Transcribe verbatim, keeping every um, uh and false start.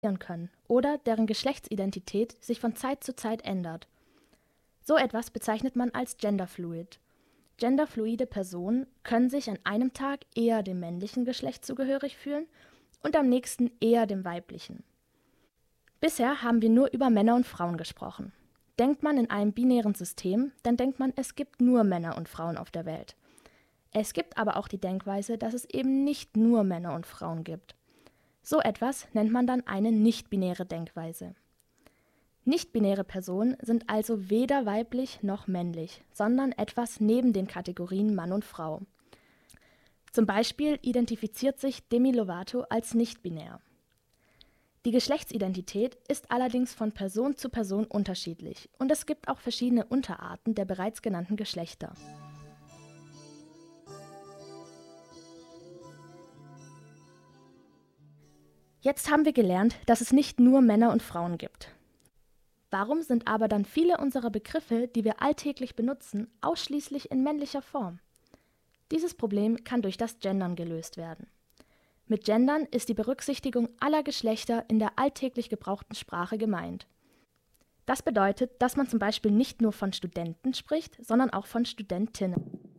können oder deren Geschlechtsidentität sich von Zeit zu Zeit ändert. So etwas bezeichnet man als genderfluid. Genderfluide Personen können sich an einem Tag eher dem männlichen Geschlecht zugehörig fühlen und am nächsten eher dem weiblichen. Bisher haben wir nur über Männer und Frauen gesprochen. Denkt man in einem binären System, dann denkt man, es gibt nur Männer und Frauen auf der Welt. Es gibt aber auch die Denkweise, dass es eben nicht nur Männer und Frauen gibt. So etwas nennt man dann eine nicht-binäre Denkweise. Nicht-binäre Personen sind also weder weiblich noch männlich, sondern etwas neben den Kategorien Mann und Frau. Zum Beispiel identifiziert sich Demi Lovato als nicht-binär. Die Geschlechtsidentität ist allerdings von Person zu Person unterschiedlich und es gibt auch verschiedene Unterarten der bereits genannten Geschlechter. Jetzt haben wir gelernt, dass es nicht nur Männer und Frauen gibt. Warum sind aber dann viele unserer Begriffe, die wir alltäglich benutzen, ausschließlich in männlicher Form? Dieses Problem kann durch das Gendern gelöst werden. Mit Gendern ist die Berücksichtigung aller Geschlechter in der alltäglich gebrauchten Sprache gemeint. Das bedeutet, dass man zum Beispiel nicht nur von Studenten spricht, sondern auch von Studentinnen.